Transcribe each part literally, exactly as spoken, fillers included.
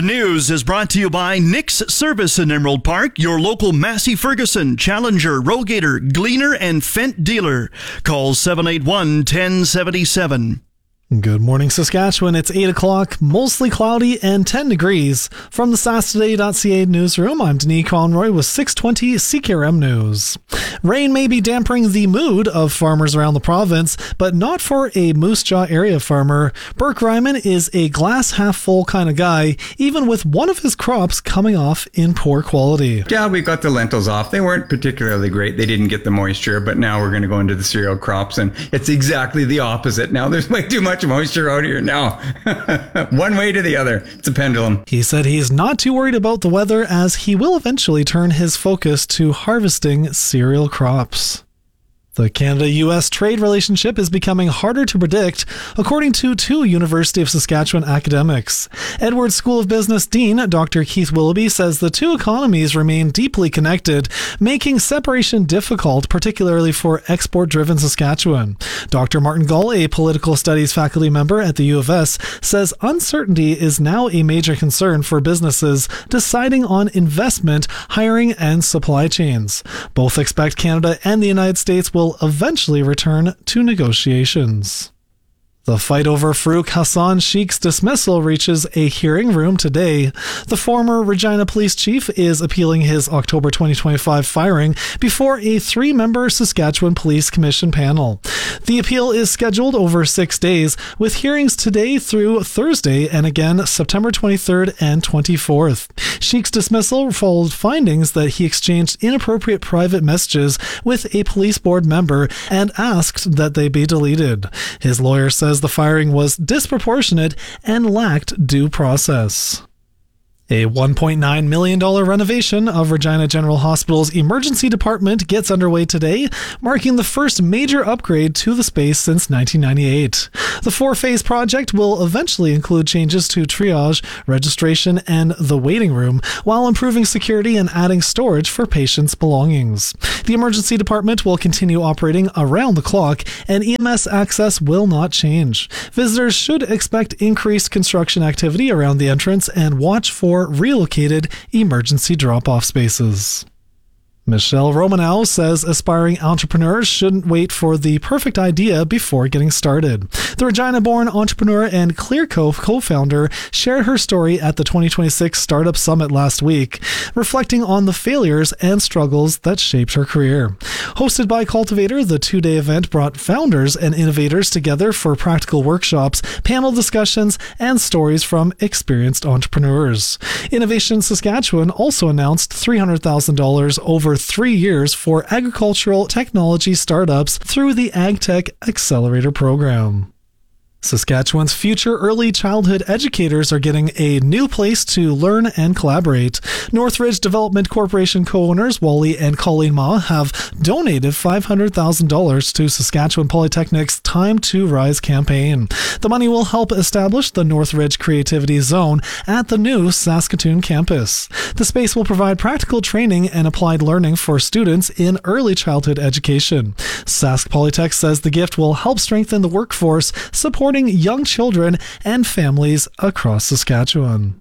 The news is brought to you by Nick's Service in Emerald Park, your local Massey Ferguson, Challenger, Rogator, Gleaner, and Fendt dealer. Call seven eight one, one zero seven seven. Good morning, Saskatchewan. It's eight o'clock, mostly cloudy and ten degrees. From the Sask Today dot C A newsroom, I'm Denis Conroy with six twenty C K R M News. Rain may be dampening the mood of farmers around the province, but not for a Moose Jaw area farmer. Burke Ryman is a glass half full kind of guy, even with one of his crops coming off in poor quality. Yeah, we got the lentils off. They weren't particularly great. They didn't get the moisture, but now we're going to go into the cereal crops, and it's exactly the opposite. Now there's way too much moisture out here now. One way to the other. It's a pendulum. He said he's not too worried about the weather, as he will eventually turn his focus to harvesting cereal crops. The Canada-U S trade relationship is becoming harder to predict, according to two University of Saskatchewan academics. Edwards School of Business Dean Doctor Keith Willoughby says the two economies remain deeply connected, making separation difficult, particularly for export-driven Saskatchewan. Doctor Martin Gull, a political studies faculty member at the U of S, says uncertainty is now a major concern for businesses deciding on investment, hiring, and supply chains. Both expect Canada and the United States will will eventually return to negotiations. The fight over Farouk Hassan Sheikh's dismissal reaches a hearing room today. The former Regina police chief is appealing his October twenty twenty-five firing before a three-member Saskatchewan Police Commission panel. The appeal is scheduled over six days, with hearings today through Thursday and again September twenty-third and twenty-fourth. Sheikh's dismissal followed findings that he exchanged inappropriate private messages with a police board member and asked that they be deleted. His lawyer says the firing was disproportionate and lacked due process. A one point nine million dollars renovation of Regina General Hospital's emergency department gets underway today, marking the first major upgrade to the space since nineteen ninety-eight. The four-phase project will eventually include changes to triage, registration, and the waiting room, while improving security and adding storage for patients' belongings. The emergency department will continue operating around the clock, and E M S access will not change. Visitors should expect increased construction activity around the entrance and watch for relocated emergency drop-off spaces. Michelle Romanow says aspiring entrepreneurs shouldn't wait for the perfect idea before getting started. The Regina-born entrepreneur and ClearCove co-founder shared her story at the twenty twenty-six Startup Summit last week, reflecting on the failures and struggles that shaped her career. Hosted by Cultivator, the two-day event brought founders and innovators together for practical workshops, panel discussions, and stories from experienced entrepreneurs. Innovation Saskatchewan also announced three hundred thousand dollars over three years for agricultural technology startups through the AgTech Accelerator program. Saskatchewan's future early childhood educators are getting a new place to learn and collaborate. Northridge Development Corporation co-owners Wally and Colleen Ma have donated five hundred thousand dollars to Saskatchewan Polytechnic's Time to Rise campaign. The money will help establish the Northridge Creativity Zone at the new Saskatoon campus. The space will provide practical training and applied learning for students in early childhood education. Sask Polytech says the gift will help strengthen the workforce, support young children and families across Saskatchewan.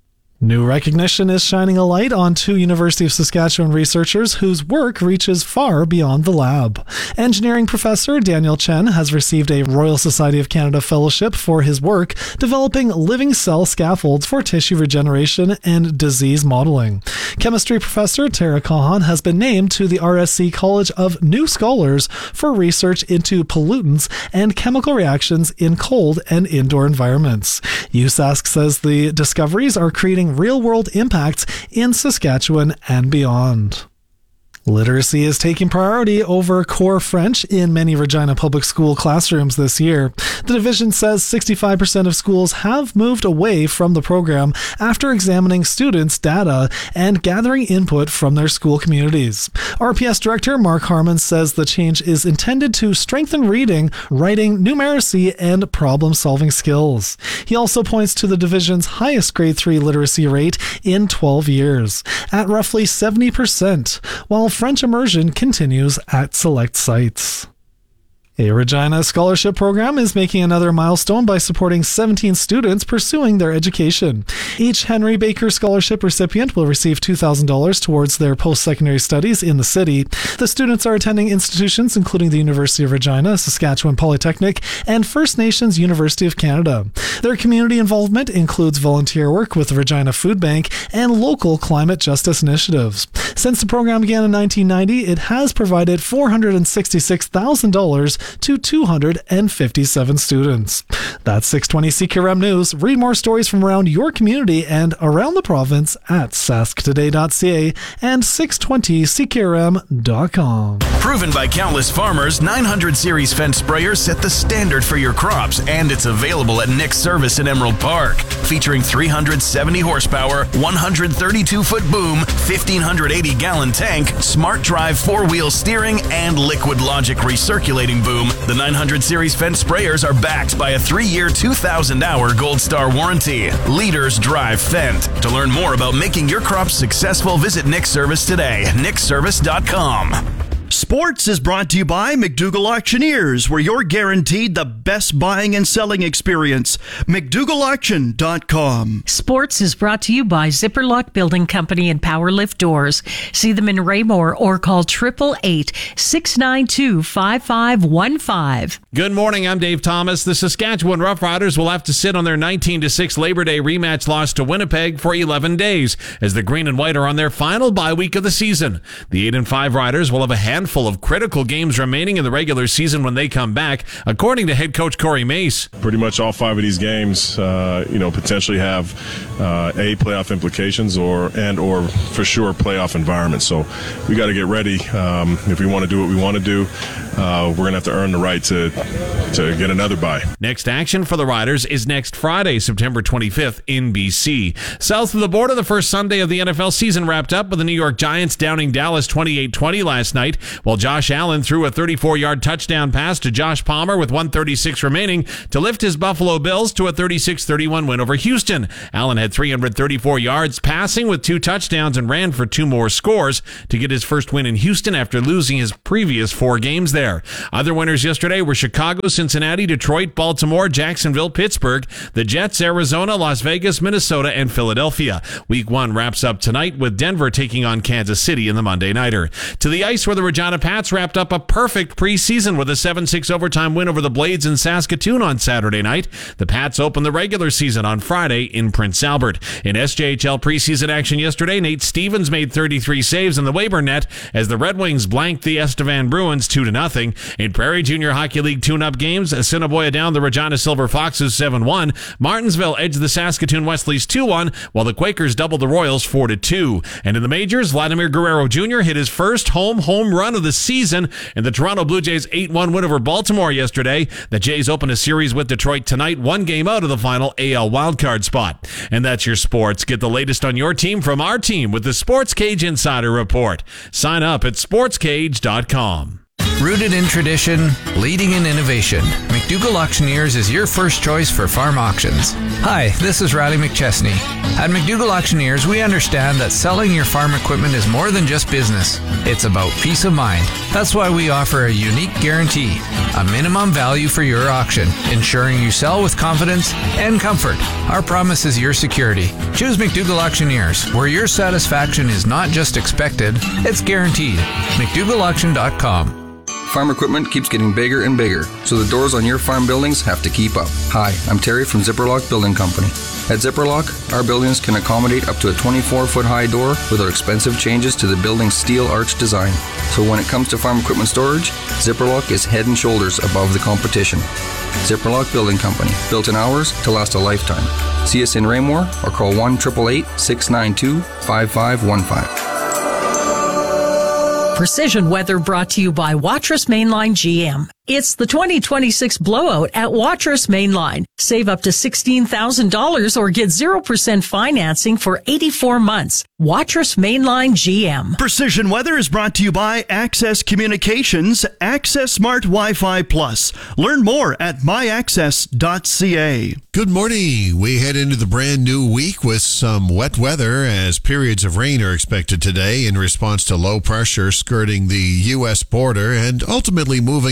New recognition is shining a light on two University of Saskatchewan researchers whose work reaches far beyond the lab. Engineering professor Daniel Chen has received a Royal Society of Canada Fellowship for his work developing living cell scaffolds for tissue regeneration and disease modeling. Chemistry professor Tara Kahan has been named to the R S C College of New Scholars for research into pollutants and chemical reactions in cold and indoor environments. U S A S C says the discoveries are creating real-world impacts in Saskatchewan and beyond. Literacy is taking priority over core French in many Regina Public School classrooms this year. The division says sixty-five percent of schools have moved away from the program after examining students' data and gathering input from their school communities. R P S Director Mark Harmon says the change is intended to strengthen reading, writing, numeracy, and problem-solving skills. He also points to the division's highest grade three literacy rate in twelve years, at roughly seventy percent, while French immersion continues at select sites. A Regina Scholarship Program is making another milestone by supporting seventeen students pursuing their education. Each Henry Baker Scholarship recipient will receive two thousand dollars towards their post-secondary studies in the city. The students are attending institutions including the University of Regina, Saskatchewan Polytechnic, and First Nations University of Canada. Their community involvement includes volunteer work with the Regina Food Bank and local climate justice initiatives. Since the program began in nineteen ninety, it has provided four hundred sixty-six thousand dollars to two hundred fifty-seven students. That's six twenty C K R M News. Read more stories from around your community and around the province at sask today dot c a and six twenty c k r m dot com. Proven by countless farmers, nine hundred series fence sprayers set the standard for your crops, and it's available at Nick's Service in Emerald Park. Featuring three hundred seventy horsepower, one hundred thirty-two foot boom, fifteen eighty gallon tank, smart drive four-wheel steering, and Liquid Logic recirculating boom, the nine hundred series fence sprayers are backed by a three-year, two thousand hour Gold Star warranty. Leaders drive Fendt. To learn more about making your crops successful, visit Nick's Service today, nick service dot com. Sports is brought to you by McDougall Auctioneers, where you're guaranteed the best buying and selling experience. mcdougall auction dot com. Sports is brought to you by Zipperlock Building Company and Power Lift Doors. See them in Raymore or call eight eight eight, six nine two, five five one five. Good morning, I'm Dave Thomas. The Saskatchewan Roughriders will have to sit on their nineteen to six Labor Day rematch loss to Winnipeg for eleven days, as the Green and White are on their final bye week of the season. The eight and five Riders will have a handful of critical games remaining in the regular season when they come back, according to head coach Corey Mace. Pretty much all five of these games, uh, you know, potentially have uh, a playoff implications or and or for sure playoff environment. So we got to get ready um, if we want to do what we want to do. Uh, we're gonna have to earn the right to to get another bye. Next action for the Riders is next Friday, September twenty-fifth in B C. South of the border, the first Sunday of the N F L season wrapped up with the New York Giants downing Dallas twenty-eight twenty last night, while Josh Allen threw a thirty-four yard touchdown pass to Josh Palmer with one thirty-six remaining to lift his Buffalo Bills to a thirty-six thirty-one win over Houston. Allen had three hundred thirty-four yards passing with two touchdowns and ran for two more scores to get his first win in Houston after losing his previous four games there. Other winners yesterday were Chicago, Cincinnati, Detroit, Baltimore, Jacksonville, Pittsburgh, the Jets, Arizona, Las Vegas, Minnesota, and Philadelphia. Week one wraps up tonight with Denver taking on Kansas City in the Monday Nighter. To the ice, where the Regina Pats wrapped up a perfect preseason with a seven six overtime win over the Blades in Saskatoon on Saturday night. The Pats opened the regular season on Friday in Prince Albert. In S J H L preseason action yesterday, Nate Stevens made thirty-three saves in the Weyburn net as the Red Wings blanked the Estevan Bruins two to nothing. In Prairie Junior Hockey League tune-up games, Assiniboia down the Regina Silver Foxes seven one. Martinsville edged the Saskatoon Wesleys two one, while the Quakers doubled the Royals four to two. And in the majors, Vladimir Guerrero Junior hit his first home home run of the season in the Toronto Blue Jays eight one win over Baltimore yesterday. The Jays open a series with Detroit tonight, one game out of the final A L wildcard spot. And that's your sports. Get the latest on your team from our team with the Sports Cage Insider Report. Sign up at sports cage dot com. Rooted in tradition, leading in innovation, McDougall Auctioneers is your first choice for farm auctions. Hi, this is Riley McChesney. At McDougall Auctioneers, we understand that selling your farm equipment is more than just business. It's about peace of mind. That's why we offer a unique guarantee, a minimum value for your auction, ensuring you sell with confidence and comfort. Our promise is your security. Choose McDougall Auctioneers, where your satisfaction is not just expected, it's guaranteed. mcdougall auction dot com. Farm equipment keeps getting bigger and bigger, so the doors on your farm buildings have to keep up. Hi, I'm Terry from Zipperlock Building Company. At Zipperlock, our buildings can accommodate up to a twenty-four foot high door without expensive changes to the building's steel arch design. So when it comes to farm equipment storage, Zipperlock is head and shoulders above the competition. Zipperlock Building Company, built in hours to last a lifetime. See us in Raymore or call one eight eight eight, six nine two, five five one five. Precision Weather brought to you by Watrous Mainline G M. It's the twenty twenty-six blowout at Watrous Mainline. Save up to sixteen thousand dollars or get zero percent financing for eighty-four months. Watrous Mainline G M. Precision Weather is brought to you by Access Communications, Access Smart Wi-Fi Plus. Learn more at my access dot c a. Good morning. We head into the brand new week with some wet weather as periods of rain are expected today in response to low pressure skirting the U S border and ultimately moving off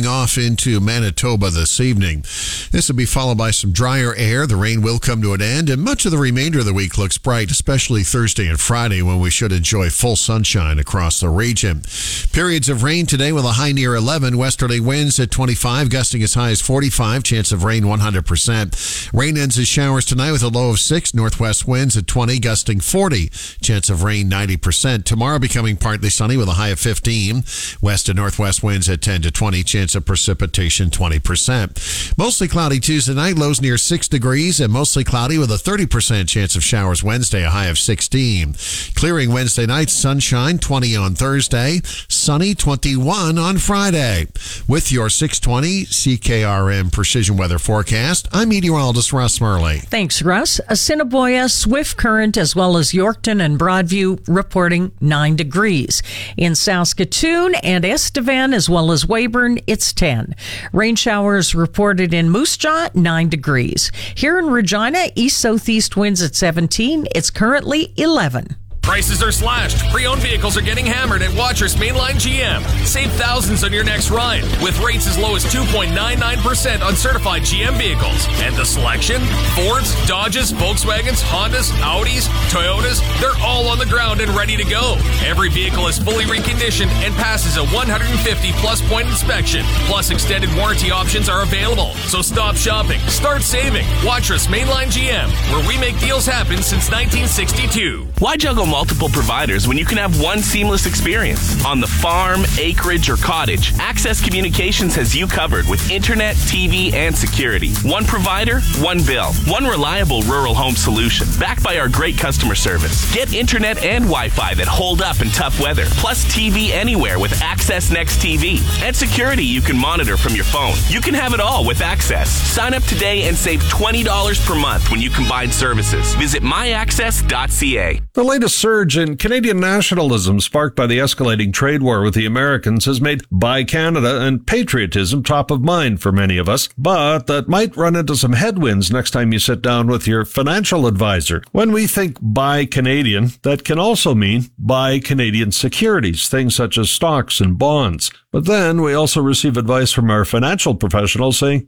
into Manitoba this evening. This will be followed by some drier air. The rain will come to an end, and much of the remainder of the week looks bright, especially Thursday and Friday, when we should enjoy full sunshine across the region. Periods of rain today with a high near eleven. Westerly winds at twenty-five, gusting as high as forty-five. Chance of rain one hundred percent. Rain ends as showers tonight with a low of six. Northwest winds at twenty, gusting forty. Chance of rain ninety percent. Tomorrow becoming partly sunny with a high of fifteen. West and northwest winds at ten to twenty. Chance of precipitation twenty percent. Mostly cloudy Tuesday night, lows near six degrees, and mostly cloudy with a thirty percent chance of showers Wednesday, a high of sixteen. Clearing Wednesday night, sunshine twenty on Thursday, sunny twenty-one on Friday. With your six twenty C K R M Precision Weather Forecast, I'm meteorologist Russ Murley. Thanks, Russ. Assiniboia, Swift Current, as well as Yorkton and Broadview reporting nine degrees. In Saskatoon and Estevan, as well as Weyburn, it's ten. Rain showers reported in Moose Jaw, nine degrees. Here in Regina, east-southeast winds at seventeen. It's currently eleven. Prices are slashed. Pre-owned vehicles are getting hammered at Watrous Mainline G M. Save thousands on your next ride with rates as low as two point nine nine percent on certified G M vehicles. And the selection? Fords, Dodges, Volkswagens, Hondas, Audis, Toyotas, they're all on the ground and ready to go. Every vehicle is fully reconditioned and passes a one hundred fifty plus point inspection. Plus extended warranty options are available. So stop shopping. Start saving. Watrous Mainline G M, where we make deals happen since nineteen sixty-two. Why juggle multiple providers when you can have one seamless experience? On the farm, acreage, or cottage, Access Communications has you covered with internet, T V, and security. One provider, one bill. One reliable rural home solution, backed by our great customer service. Get internet and Wi-Fi that hold up in tough weather, plus T V anywhere with Access Next T V. And security you can monitor from your phone. You can have it all with Access. Sign up today and save twenty dollars per month when you combine services. Visit my access dot c a. The latest surge in Canadian nationalism sparked by the escalating trade war with the Americans has made Buy Canada and patriotism top of mind for many of us, but that might run into some headwinds next time you sit down with your financial advisor. When we think Buy Canadian, that can also mean buy Canadian securities, things such as stocks and bonds. But then we also receive advice from our financial professionals saying